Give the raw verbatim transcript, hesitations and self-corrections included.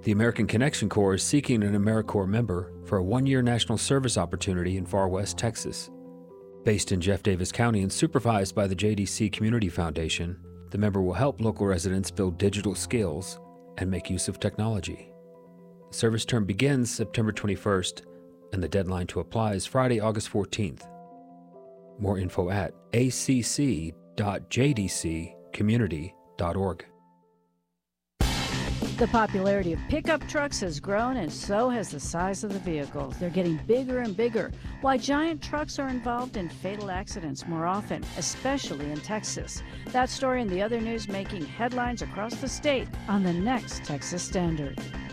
The American Connection Corps is seeking an AmeriCorps member for a one-year national service opportunity in far west Texas. Based in Jeff Davis County and supervised by the J D C Community Foundation, the member will help local residents build digital skills and make use of technology. The service term begins September twenty-first, and the deadline to apply is Friday, August fourteenth. More info at a c c dot j d c community dot org. The popularity of pickup trucks has grown, and so has the size of the vehicles. They're getting bigger and bigger. Why giant trucks are involved in fatal accidents more often, especially in Texas. That story and the other news making headlines across the state on the next Texas Standard.